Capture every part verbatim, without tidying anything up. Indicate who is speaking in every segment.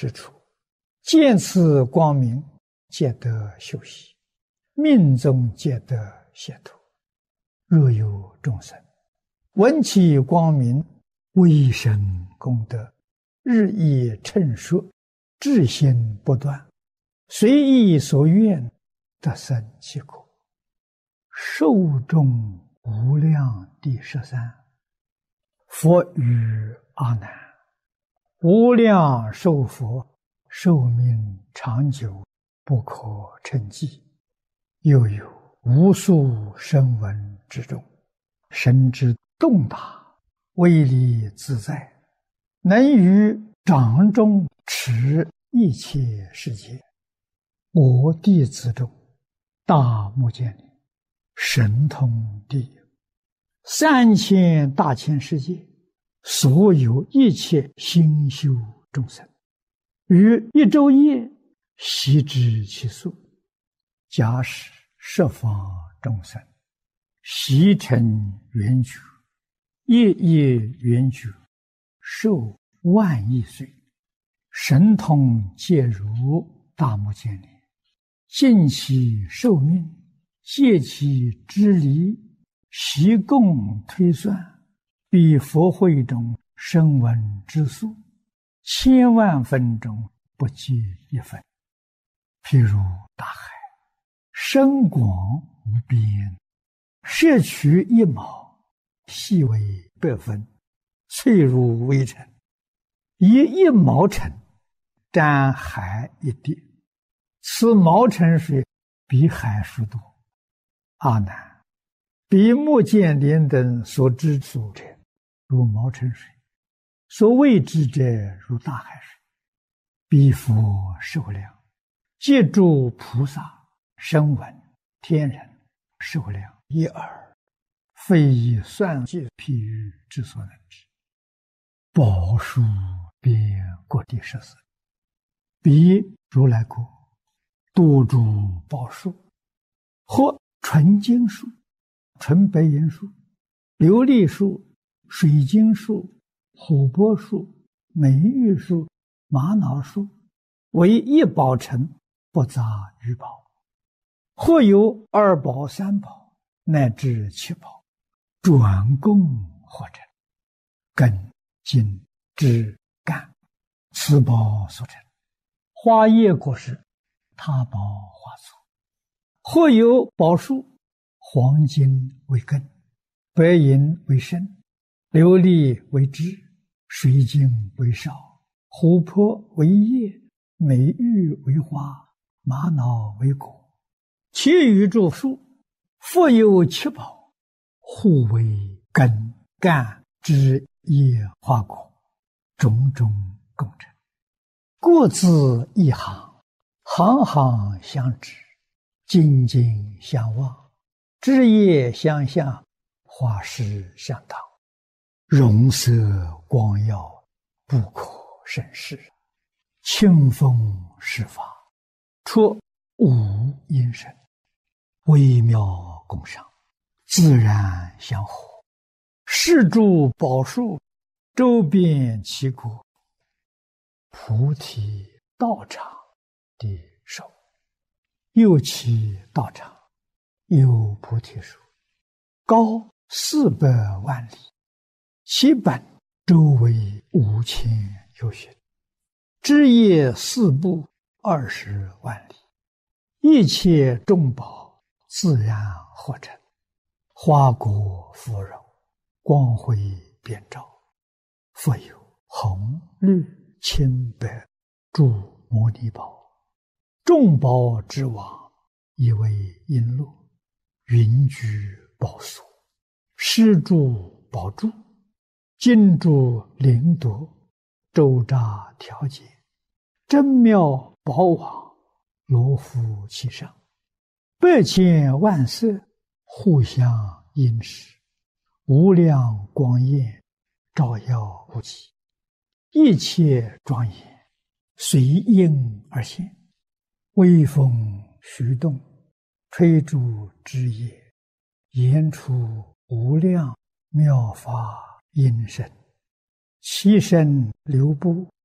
Speaker 1: 之处，见此光明，皆得修习，命中皆得解脱。若有众生闻其光明，微生功德，日益称说，至心不断，随意所愿，得生其果。寿终无量第十三。佛语阿难：无量寿佛，寿命长久，不可称计。又有无数声闻之中，神之洞达，威力自在，能于掌中持一切世界。我弟子中，大目犍连神通第一，三千大千世界所有一切心修众生，于一昼夜悉知其数。假使十方众生悉成圆觉，夜夜圆觉，寿万亿岁，神通皆如大目犍连，尽其寿命，借其之离，习共推算，比佛会中声闻之数，千万分中不计一分。譬如大海，深广无边，摄取一毛，细为百分，脆如微尘，以一毛尘沾海一滴，此毛尘水比海数多。阿难，比目犍连等所知所者，如毛尘水；所未知者，如大海水。彼佛寿量，借诸菩萨、声闻、天人寿量一耳，非以算计譬喻之所能知。宝树遍各地十四，彼如来国多诸宝树，或纯金树、纯白银树、琉璃树、水晶树、琥珀树、美玉树、玛瑙树，为一宝城，不杂于宝。或有二宝、三宝，乃至七宝，转供或成，根、茎、枝、干，此宝所成。花叶果实，他宝花簇。或有宝树，黄金为根，白银为身，琉璃为枝，水晶为梢，琥珀为叶，美玉为花，玛瑙为果。其余诸树，复有七宝，互为根、干、枝、叶、花、果，种种共成，各自一行，行行相知，紧紧相望，枝叶相向，花实相当，容色光耀，不可胜视。清风施法，出无因声，微妙共赏，自然相合。是诸宝树，周遍其国，菩提道场的手。又其道场有菩提树，高四百万里，其本周围五千由旬，枝叶四部二十万里，一切众宝自然合成，花果芙蓉，光辉遍照。复有红、绿、青、白诸摩尼宝，众宝之王，以为璎珞，云居宝所，施诸宝柱，金珠灵夺，周匝调节，真妙宝网，罗浮其上，百千万色，互相映饰，无量光焰，照耀无极，一切庄严，随应而现。微风徐动，吹诸枝叶，言出无量妙法音声，其声流布，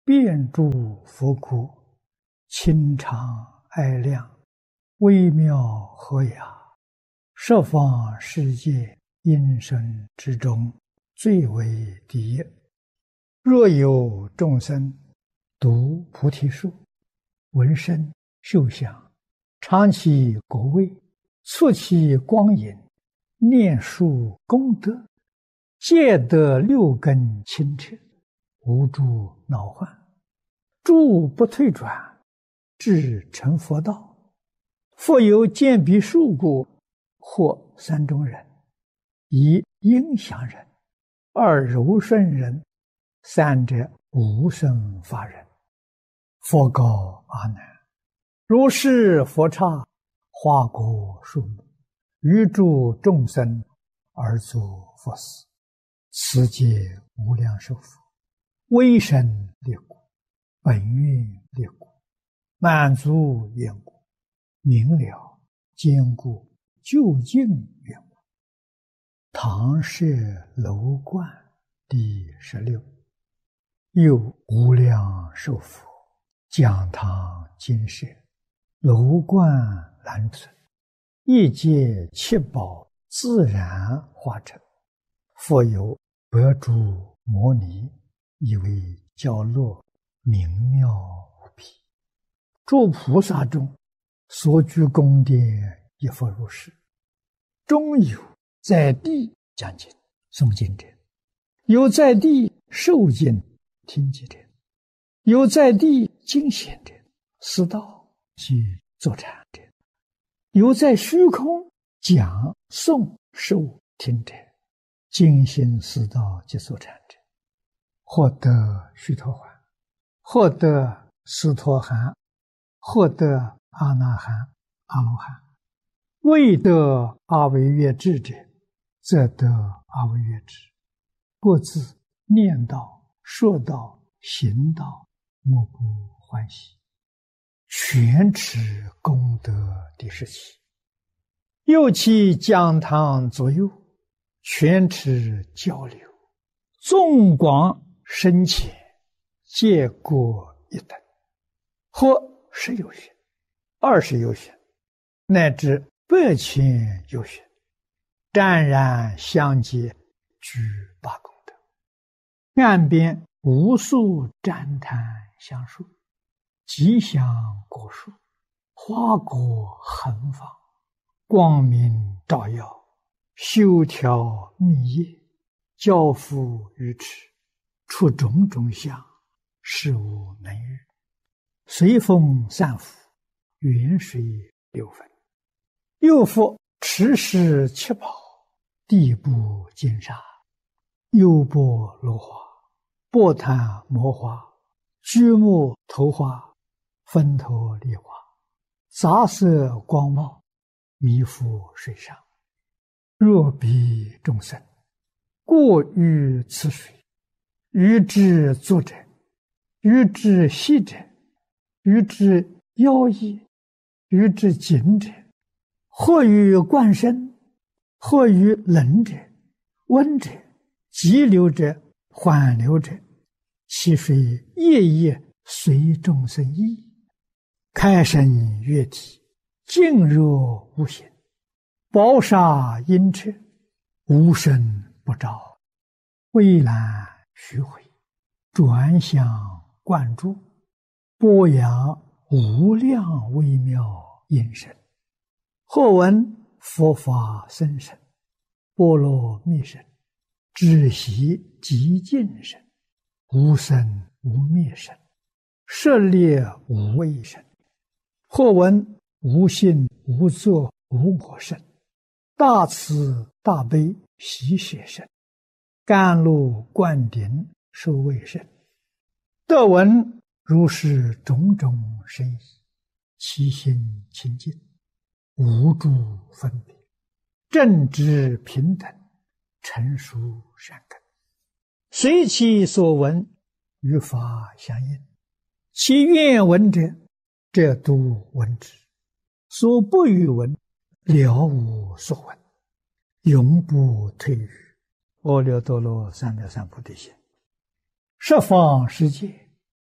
Speaker 1: 遍诸佛国，清常哀亮，微妙和雅，十方世界音声之中，最为第一。若有众生读菩提树，闻声嗅香，尝其果味，触其光影，念述功德，皆得六根清澈，无诸恼患，诸不退转，至成佛道。复有见彼树故，或三种人：一应祥人，二柔顺人，三者无生法人。佛告阿难：如是佛刹，花果树木，于诸众生而作佛事，此皆无量寿佛，威神力故，本愿力故，满足愿故，明了坚固究竟愿故。唐舍楼观第十六。又无量寿佛讲堂金舍，楼观栏存，一界七宝自然化成，复有百诸摩尼，以为角落，明妙无比。诸菩萨中所居宫殿，亦复如是。中有在地讲经诵经者，有在地受经听经者，有在地经显者，思道及坐禅者，有在虚空讲诵受听者，精心思道及坐禅者，获得须陀洹，获得斯陀含，获得阿那含、阿罗汉。未得阿惟越致者，则得阿惟越致。各自念道、说道、行道，莫不欢喜。全持功德第十七。又其讲堂左右，全持交流，纵广深浅，皆各一等，或十有旬，二十有旬，乃至百千有旬，湛然相接，具八功德。岸边无数赞叹香树，吉祥果树，花果横放，光明照耀，修条密叶，交付于池，出种种相，事无能喻。随风散伏，远水流分。又复持世七宝，地部金沙，优波罗花，波檀摩花，居木头花，分头梨花，杂色光茂，弥覆水上。若彼众生过于此水，于之坐者，于之息者，于之腰衣，于之颈者，或于冠身，或于冷者、温者、急流者、缓流者，其水夜夜随众生意，开生悦体，静若无形，宝刹阴彻，无声不照，蔚蓝虚回，转向灌注，播扬无量微妙音声。或闻佛法僧声，波罗蜜声，止息极静声，无生无灭声，舍猎无畏声。或闻无性无作无我声，大慈大悲喜舍声，甘露灌顶受畏声。得闻如是种种声意，其心清净，无诸分别，正直平等，成熟善根，随其所闻，与法相应。其愿闻者，则度闻之；所不欲闻，了无所闻，永不退于阿耨多罗三藐三菩提心。十方世界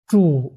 Speaker 1: 诸